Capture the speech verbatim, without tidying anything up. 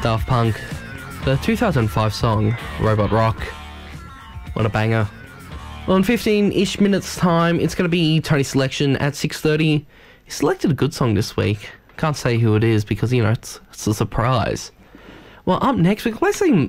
Daft Punk. The two thousand five song, Robot Rock. What a banger. Well, in fifteen-ish minutes time, it's going to be Tony's selection at six thirty. He selected a good song this week. Can't say who it is because, you know, it's, it's a surprise. Well, up next, we're going to play some